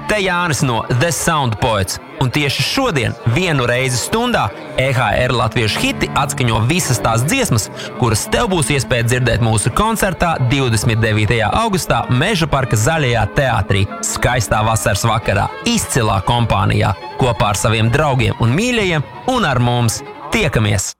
Te Jānis no The Sound Poets, un tieši šodien vienu reizi stundā EHR latviešu hiti atskaņo visas tās dziesmas, kuras tev būs iespēja dzirdēt mūsu koncertā 29. augustā Meža parka Zaļajā teātrī, skaistā vasaras vakarā, izcilā kompānijā, kopā ar saviem draugiem un mīļajiem, un ar mums tiekamies!